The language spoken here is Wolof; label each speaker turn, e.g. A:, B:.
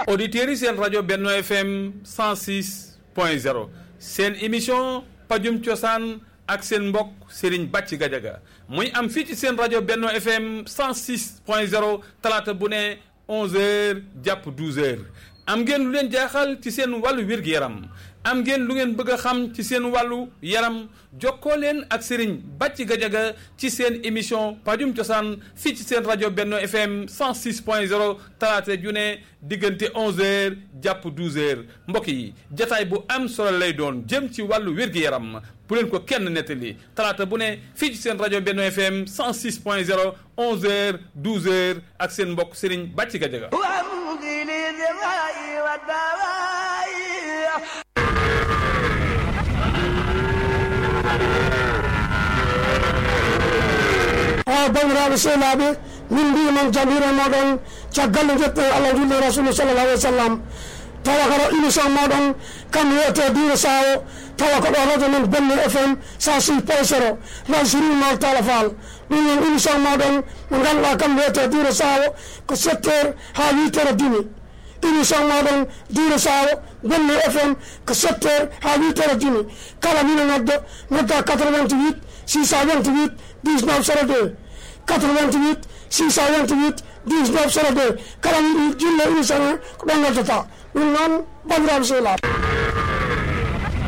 A: auditeurs yi seen rajo Benno FM 106.0 seen émission pajum cosaan ak seen mbokk Serigne Bàcci Gajaga muy am fii ci seen rajo Benno FM 106.0 talaata bu ne 11h jàpp 12h am ngeen lu leen jaaxal ci seen wàllu wér-gu-yaram am ngeen lu ngeen bëgg a xam ci seen wàllu yaram jokkoo leen ak Serigne Bàcci Gajaga ci seen émission pajum cosaan fii ci seen rajo Benno FM 106.0 talaata ju ne diggante 11h jàpp 12h mbokk yi jataay bu am solo lay doon jëm ci wàllu wér-gu-yaram bu leen ko kenn nettali talaata bu ne fii ci seen rajo Benno FM 106.0 11h 12h ak seen mbokk Serigne Bàcci Gajaga
B: bandiraɓe sehlaɓe min mbimon jambire moɗon caggal nde jetten Allah julde rasulu sallallah alih wa sallam tawa koɗo émission moɗon kam wiyete Dina Sawo tawa ko ɗo radio men Benno FM 106.0 lansirimol Talla Fall ɗum won émission moɗon mo ganduɗa kam wiyete Dina Sawo ko 7 heures ha 8 heures dimi émission moɗon Dina Sawo Benno FM ko 7 heures ha 8 heures dimi kala mina nodda 88 628 19 02 88 628 19 02 kala jille émission ko ɗon noddata ɗum noon bandiraɓe sehlaɓe